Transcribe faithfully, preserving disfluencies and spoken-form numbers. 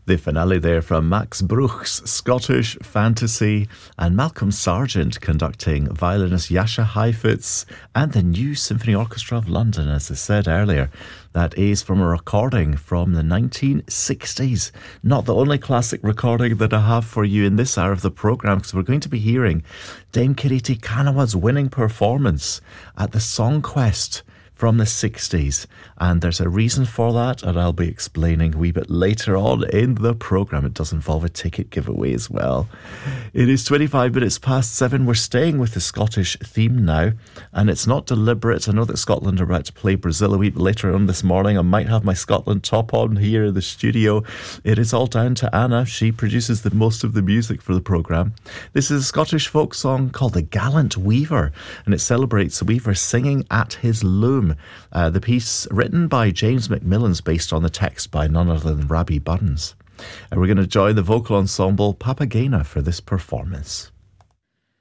The finale there from Max Bruch's Scottish Fantasy, and Malcolm Sargent conducting violinist Jascha Heifetz and the New Symphony Orchestra of London, as I said earlier. That is from a recording from the nineteen sixties. Not the only classic recording that I have for you in this hour of the programme, because we're going to be hearing Dame Kiriti Kanawa's winning performance at the Songquest from the sixties, and there's a reason for that, and I'll be explaining a wee bit later on in the programme. It does involve a ticket giveaway as well. It is twenty-five minutes past seven. We're staying with the Scottish theme now, and it's not deliberate. I know that Scotland are about to play Brazil a wee bit later on this morning. I might have my Scotland top on here in the studio. It is all down to Anna. She produces the most of the music for the programme. This is a Scottish folk song called The Gallant Weaver, and it celebrates the weaver singing at his loom. Uh, the piece written by James Macmillan's based on the text by none other than Rabbie Burns. And we're going to join the vocal ensemble Papagena for this performance.